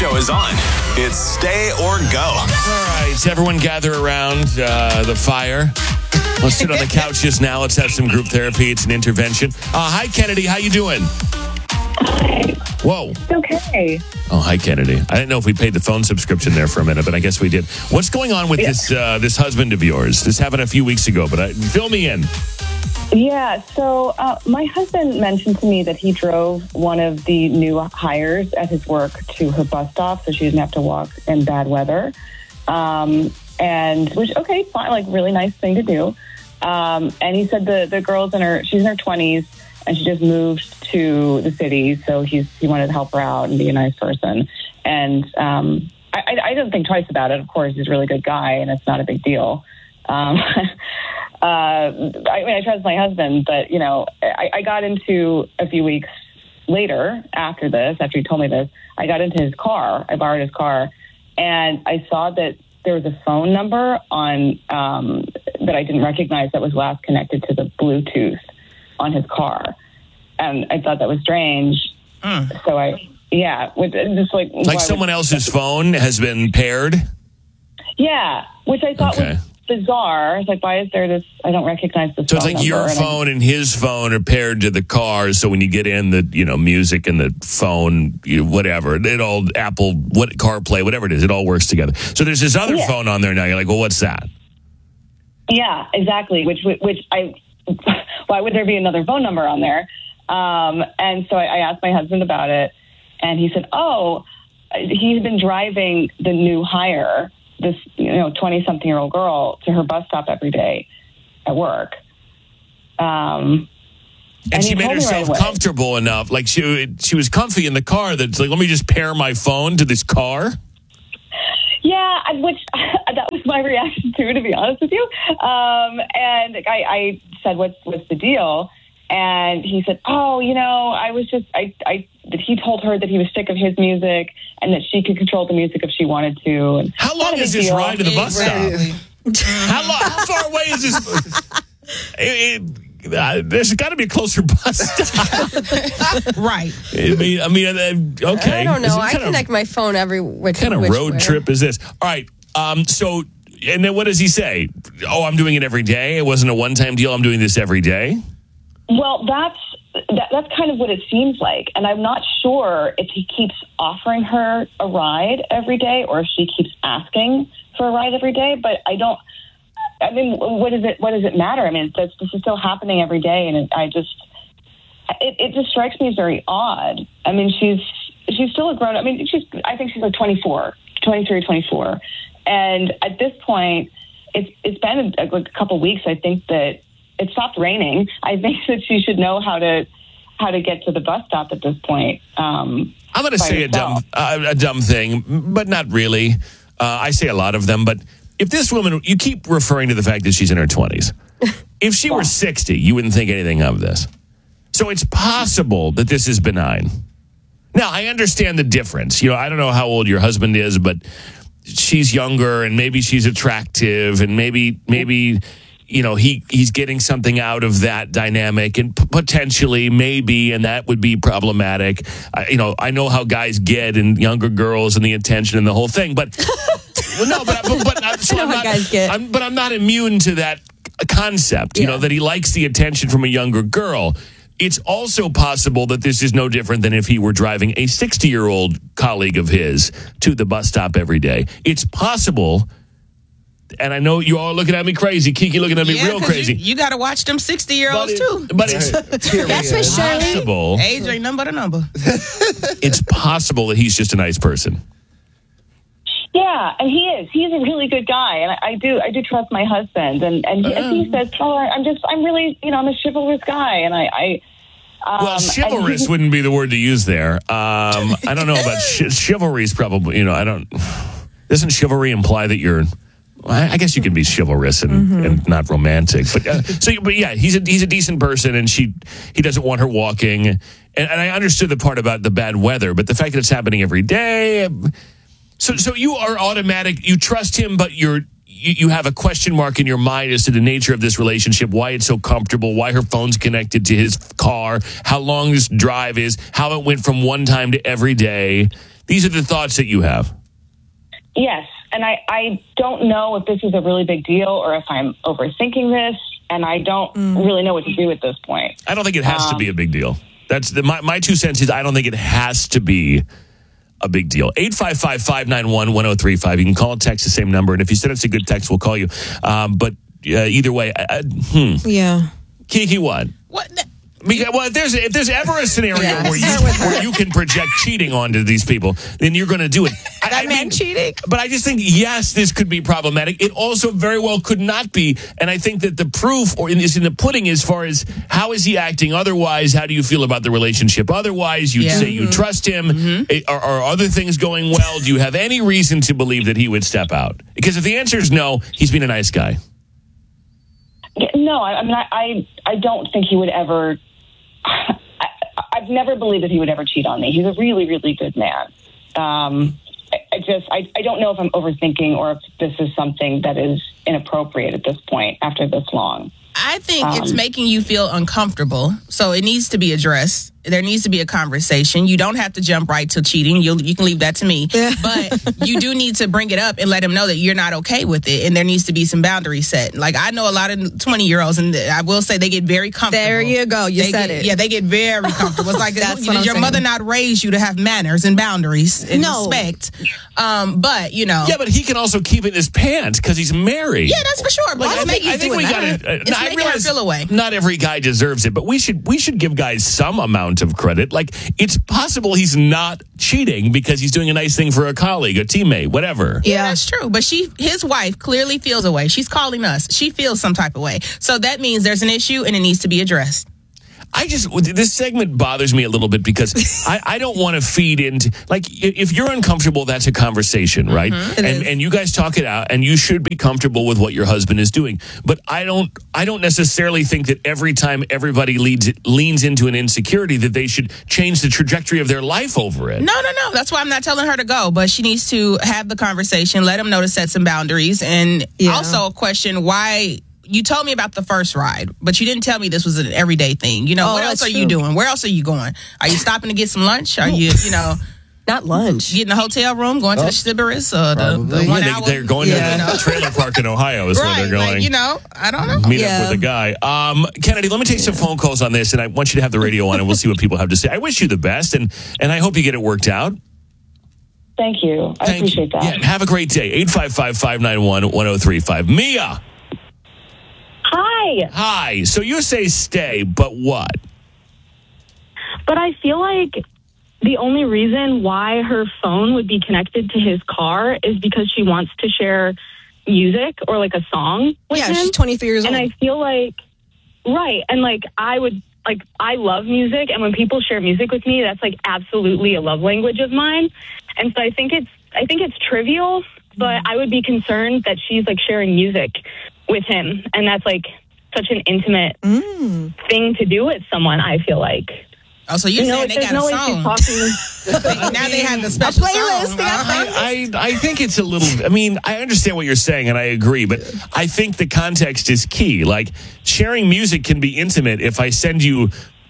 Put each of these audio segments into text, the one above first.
show is on. It's Stay or Go. All right, everyone gather around the fire. Let's sit on the couch just now. Let's have some group therapy. It's an intervention. Hi, Kennedy. How you doing? Hi. Whoa. It's okay. Oh, hi, Kennedy. I didn't know if we paid the phone subscription there for a minute, but I guess we did. What's going on with this husband of yours? This happened a few weeks ago, but fill me in. Yeah, so my husband mentioned to me that he drove one of the new hires at his work to her bus stop so she didn't have to walk in bad weather. And which, okay, fine, like really nice thing to do. And he said the girl's she's in her 20s and she just moved to the city. So he wanted to help her out and be a nice person. And I didn't think twice about it. Of course, he's a really good guy and it's not a big deal. I mean, I trust my husband, but, I got into a few weeks later after he told me this, I got into his car. I borrowed his car and I saw that there was a phone number on that I didn't recognize that was last connected to the Bluetooth on his car. And I thought that was strange. So just like someone else's phone has been paired? Yeah, which I thought was bizarre. It's like, why is there this? I don't recognize this. So it's like your phone and his phone are paired to the car. So when you get in the music and the phone, whatever, it all Apple, CarPlay, whatever it is, it all works together. So there's this other phone on there now. You're like, well, what's that? Yeah, exactly. Which why would there be another phone number on there? And so I asked my husband about it, and he said, oh, he's been driving the new hire, this 20-something-year-old girl, to her bus stop every day at work. And she made herself comfortable enough, like she was comfy in the car. That's like, let me just pair my phone to this car. Yeah, which that was my reaction to be honest with you. And I said, what's the deal? And he said, oh, I was just, that he told her that he was sick of his music and that she could control the music if she wanted to. And how long is this ride to the bus stop? How far away is this? There's got to be a closer bus stop. Right. I mean, okay. I don't know. I connect my phone every which kind of road trip is this? All right. So, and then what does he say? Oh, I'm doing it every day. It wasn't a one-time deal. I'm doing this every day. Well, that's kind of what it seems like. And I'm not sure if he keeps offering her a ride every day or if she keeps asking for a ride every day. But what does it matter? I mean, this is still happening every day. And it just strikes me as very odd. I mean, she's still a grown up. I mean, I think she's like 23, 24. And at this point, it's been a couple weeks. I think that it stopped raining. I think that she should know how to get to the bus stop at this point. I'm going to say a dumb thing, but not really. I say a lot of them, but if this woman, you keep referring to the fact that she's in her 20s. If she were 60, you wouldn't think anything of this. So it's possible that this is benign. Now, I understand the difference. I don't know how old your husband is, but she's younger and maybe she's attractive and maybe he's getting something out of that dynamic and potentially maybe, and that would be problematic. I know how guys get and younger girls and the attention and the whole thing, but I'm not immune to that concept, that he likes the attention from a younger girl. It's also possible that this is no different than if he were driving a 60-year-old colleague of his to the bus stop every day. It's possible. And I know you all looking at me crazy. Kiki looking at me real crazy. You got to watch them 60-year-olds too. But it's possible. Age ain't number to number. It's possible that he's just a nice person. Yeah, and he is. He's a really good guy, and I do trust my husband. And he says, "Oh, I'm really, I'm a chivalrous guy." And well, chivalrous wouldn't be the word to use there. I don't know about chivalry is probably, doesn't chivalry imply that you're? I guess you can be chivalrous and not romantic, but yeah, he's a decent person, and he doesn't want her walking, and I understood the part about the bad weather, but the fact that it's happening every day, so you are automatic. You trust him, but you have a question mark in your mind as to the nature of this relationship, why it's so comfortable, why her phone's connected to his car, how long this drive is, how it went from one time to every day. These are the thoughts that you have. Yes, and I don't know if this is a really big deal or if I'm overthinking this, and I don't really know what to do at this point. I don't think it has to be a big deal. That's my 2 cents is I don't think it has to be a big deal. 855-591-1035. You can call and text the same number, and if you send us a good text, we'll call you. But either way, Yeah. Kiki, what? What? Well, if there's ever a scenario where you can project cheating onto these people, then you're going to do it. That man cheating? But I just think, yes, this could be problematic. It also very well could not be. And I think that the proof is in the pudding as far as how is he acting otherwise? How do you feel about the relationship otherwise? You say you trust him. Are other things going well? Do you have any reason to believe that he would step out? Because if the answer is no, he's been a nice guy. No, I mean, I don't think he would ever... I've never believed that he would ever cheat on me. He's a really, really good man. I don't know if I'm overthinking or if this is something that is inappropriate at this point after this long. I think it's making you feel uncomfortable, so it needs to be addressed. There needs to be a conversation. You don't have to jump right to cheating. You can leave that to me. But you do need to bring it up and let him know that you're not okay with it, and there needs to be some boundaries set. Like, I know a lot of 20-year-olds, and I will say they get very comfortable. There you go. You said it. Yeah, they get very comfortable. It's like, That's did your mother not raise you to have manners and boundaries and respect? But, you know. Yeah, but he can also keep it in his pants because he's married. Yeah, that's for sure. But I think we got to... I realize feel away. Not every guy deserves it, but we should give guys some amount of credit. Like, it's possible he's not cheating because he's doing a nice thing for a colleague, a teammate, whatever. Yeah, that's true. But his wife clearly feels a way. She's calling us. She feels some type of way. So that means there's an issue and it needs to be addressed. This segment bothers me a little bit because I don't want to feed into, like, if you're uncomfortable, that's a conversation, right? And you guys talk it out, and you should be comfortable with what your husband is doing. But I don't necessarily think that every time everybody leans into an insecurity that they should change the trajectory of their life over it. No. That's why I'm not telling her to go, but she needs to have the conversation, let him know to set some boundaries, and also question why. You told me about the first ride, but you didn't tell me this was an everyday thing. You know, what else are you doing? Where else are you going? Are you stopping to get some lunch? Are you not lunch. Getting a hotel room, going to the Sybaris or the 1 hour? They're going to the trailer park in Ohio is where they're going. Like, I don't know. Meet up with a guy. Kennedy, let me take some phone calls on this, and I want you to have the radio on, and we'll see what people have to say. I wish you the best, and I hope you get it worked out. Thank you. I appreciate that. Yeah, have a great day. 855-591-1035. Mia. Hi. So you say stay, but what? But I feel like the only reason why her phone would be connected to his car is because she wants to share music or like a song with him. She's 23 years old. And I feel like, right. And like, I love music. And when people share music with me, that's like absolutely a love language of mine. And so I think it's trivial, but I would be concerned that she's like sharing music with him. And that's like such an intimate thing to do with someone, I feel like. Oh, so you're saying they got a song. Now they have the special playlist. Song. I think it's a little... I mean, I understand what you're saying, and I agree, but I think the context is key. Like, sharing music can be intimate if I send you...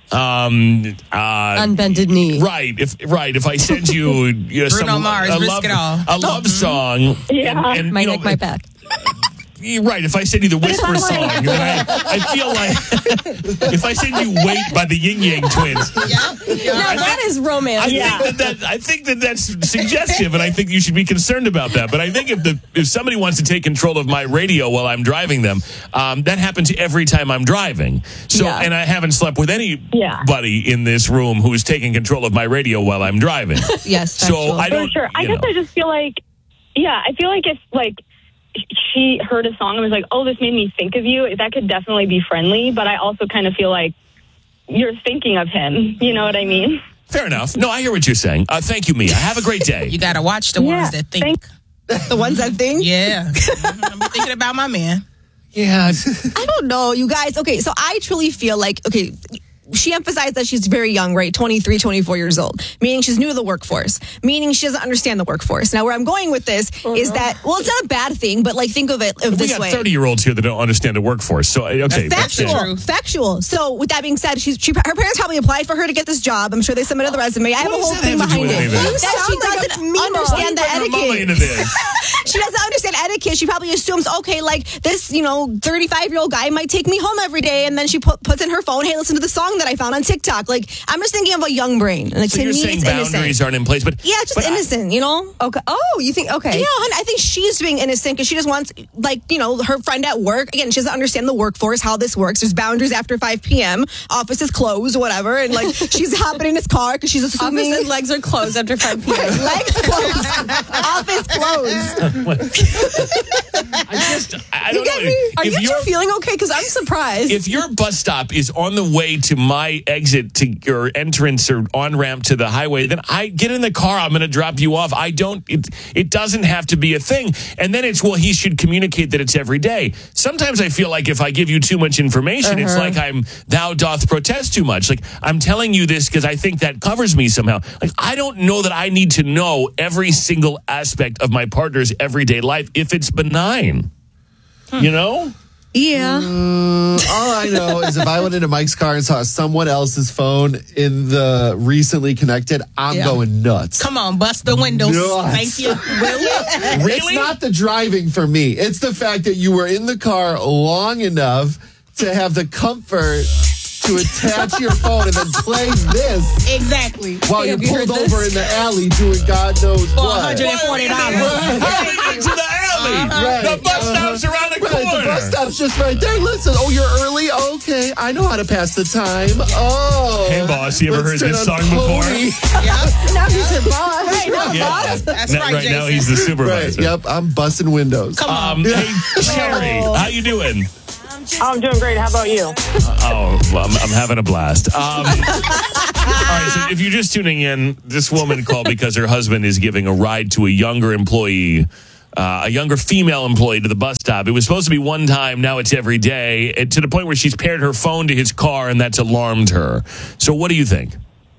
Unbended knee. Right. If I send you... Bruno Mars, Risk It All. A love song... And, my neck, my back. Right, if I send you the Whisper song, I feel like if I send you Wait by the Yin Yang Twins. Now that is romance. I think that's suggestive, and I think you should be concerned about that. But I think if somebody wants to take control of my radio while I'm driving them, that happens every time I'm driving. So, and I haven't slept with anybody in this room who's taking control of my radio while I'm driving. Yes, so I don't. For sure. I guess I just feel like, I feel like if like she heard a song and was like, oh, this made me think of you, that could definitely be friendly. But I also kind of feel like you're thinking of him. You know what I mean? Fair enough. No, I hear what you're saying. Thank you, Mia. Have a great day. You got to watch the ones that think. The ones that think? Yeah. I'm thinking about my man. Yeah. I don't know, you guys. Okay, so I truly feel like, she emphasized that she's very young, right? 23, 24 years old, meaning she's new to the workforce, meaning she doesn't understand the workforce. Now, where I'm going with this is that, well, it's not a bad thing, but like think of it this way. We got 30-year-olds here that don't understand the workforce. So, okay. Factual. So, with that being said, her parents probably applied for her to get this job. I'm sure they submitted the resume. I have a whole thing behind it. That she doesn't understand the etiquette. She doesn't understand etiquette. She probably assumes, okay, like this, 35-year-old guy might take me home every day, and then she puts in her phone, hey, listen to the song that I found on TikTok. Like, I'm just thinking of a young brain. Like, so to you're me, saying it's boundaries innocent. aren't in place, but yeah, it's just innocent, Okay. Oh, you think okay? Yeah, I think she's being innocent because she just wants, her friend at work. Again, she doesn't understand the workforce, how this works. There's boundaries after 5 p.m. Office is closed, whatever, and like she's hopping in his car because she's assuming Office legs are closed after 5 p.m. Legs closed, office closed. I don't know. Are you two feeling okay? Because I'm surprised. If your bus stop is on the way to my exit to your entrance or on ramp to the highway, then I get in the car. I'm going to drop you off. It doesn't have to be a thing. And then it's, well, he should communicate that it's every day. Sometimes I feel like if I give you too much information, it's like thou doth protest too much. Like, I'm telling you this because I think that covers me somehow. Like, I don't know that I need to know every single aspect of my partner's everyday life if it's benign. You know? Yeah. All I know is if I went into Mike's car and saw someone else's phone in the recently connected, I'm going nuts. Come on, bust the windows. Nuts. Thank you. Really? It's not the driving for me. It's the fact that you were in the car long enough to have the comfort to attach your phone and then play this. Exactly. While you're pulled over in the alley doing God knows what. $140. To the alley. The bus stop's around the corner. The bus stop's just right there. Listen, you're early? Okay, I know how to pass the time. Oh. Hey, boss, you ever heard this song before? Now he's her boss. Boss. That's right, Right Jason. now, he's the supervisor. Right, yep, I'm busting windows. Come on. Hey, Sherry, how you doing? I'm doing great. How about you? Well, I'm having a blast. All right, so if you're just tuning in, this woman called because her husband is giving a ride to a younger employee, a younger female employee to the bus stop. It was supposed to be one time. Now it's every day, to the point where she's paired her phone to his car, and that's alarmed her. So what do you think?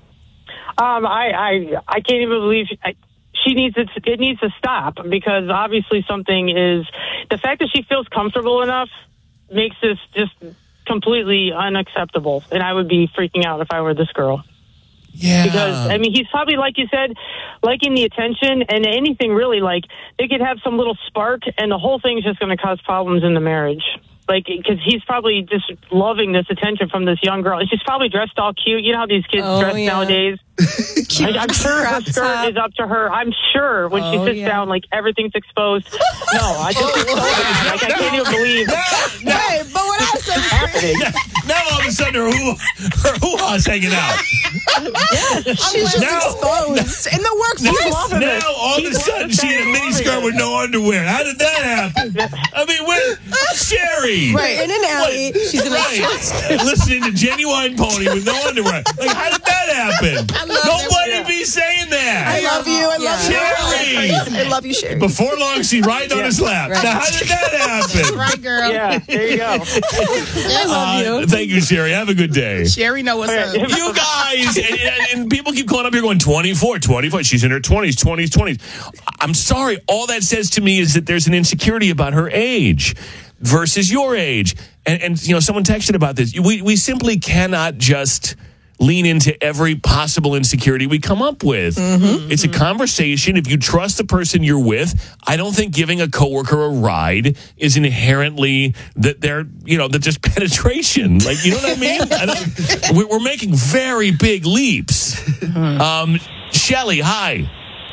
I can't even believe it needs to stop, because obviously something is, the fact that she feels comfortable enough makes this just completely unacceptable. And I would be freaking out if I were this girl. Yeah. Because, I mean, he's probably, like you said, liking the attention, and anything really, like, they could have some little spark, and the whole thing's just going to cause problems in the marriage. Like, because he's probably just loving this attention from this young girl. And she's probably dressed all cute. You know how these kids dress nowadays? I'm sure her skirt is up to her. I'm sure when she sits down, like, everything's exposed. No, I just like, I can't even believe. Right, but what else is happening? Now all of a sudden her hoo-ha's hanging out. she's just exposed in the workforce. Now all of a sudden she in a miniskirt with no underwear. How did that happen? I mean, Sherry. Right, in an alley. She's in listening to Genuine Pony with no underwear. Like, how did that happen? Nobody be saying that. I love you. I love Sherry. I love you, Sherry. Before long, she's riding on his lap. Right. Now, how did that happen? Right, girl. Yeah, there you go. I love you. Thank you, Sherry. Have a good day. Sherry know what's up. You guys, and people keep calling up here going 24. She's in her 20s. I'm sorry. All that says to me is that there's an insecurity about her age versus your age. And someone texted about this. We simply cannot just lean into every possible insecurity we come up with. It's a conversation. If you trust the person you're with, I don't think giving a coworker a ride is inherently that just penetration. Like, you know what I mean? We're making very big leaps. Shelly, hi.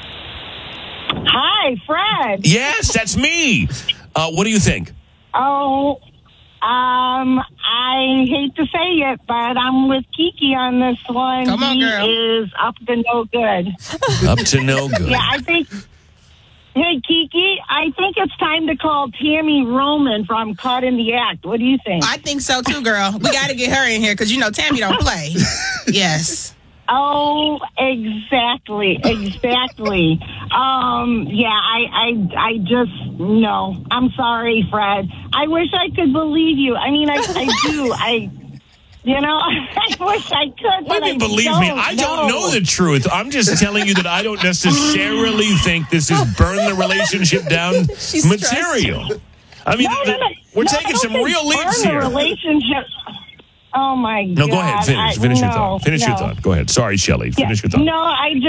Hi, Fred. Yes, that's me. What do you think? Oh, I hate to say it, but I'm with Kiki on this one. Come on, girl. He is up to no good. Up to no good. Yeah, I think. Hey, Kiki, I think it's time to call Tammy Roman from Caught in the Act. What do you think? I think so too, girl. We got to get her in here because Tammy don't play. Yes. Oh, exactly. I just, no. I'm sorry, Fred. I wish I could believe you. I mean, I do. You know, I wish I could. What do you believe me? I don't know the truth. I'm just telling you that I don't necessarily think this is burn the relationship down material. I mean, we're taking some real leaps here. Relationship. Oh my God! No, go ahead. Finish your thought. Finish your thought. Go ahead. Sorry, Shelley. Finish your thought. No, I'm.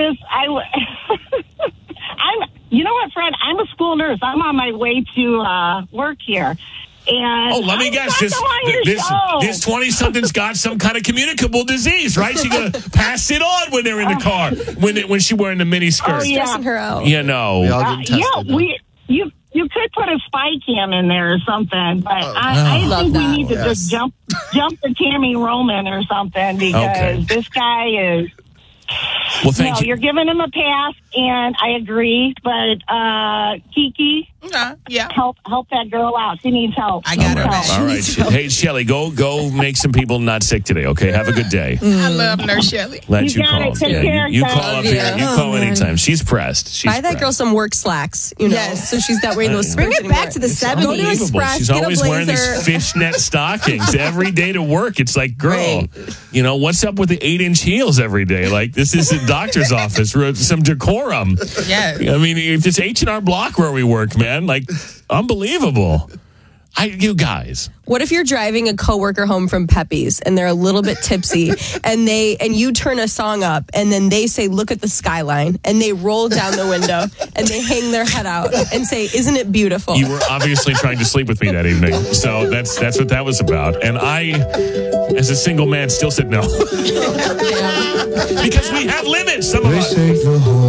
You know what, Fred? I'm a school nurse. I'm on my way to work here. And let me guess. This 20-something's got some kind of communicable disease, right? She's gonna pass it on when they're in the car when she's wearing the mini skirt. Stressing her out. You know. You could put a spy cam in there or something, but I think we need to just jump to Tammy Roman or something because this guy is. Well, thank you. You're giving him a pass, and I agree. But Kiki, help that girl out. She needs help. I got her. All right. Hey, Shelley, go make some people not sick today. Okay, have a good day. I love Nurse Shelley. Glad you called. You call up here. You call anytime. She's pressed. Buy that girl some work slacks. So she's not wearing those. Bring it back to the 70s. Go to Express. She's always wearing these fishnet stockings every day to work. It's like, girl, what's up with the 8-inch heels every day? Like, this is a doctor's office. Some decorum. Yeah. I mean, if it's H&R Block where we work, man, like, unbelievable. You guys. What if you're driving a coworker home from Pepe's and they're a little bit tipsy and you turn a song up and then they say, look at the skyline, and they roll down the window and they hang their head out and say, isn't it beautiful? You were obviously trying to sleep with me that evening. So that's what that was about. And I, as a single man, still said no. Because we have limits, some of us.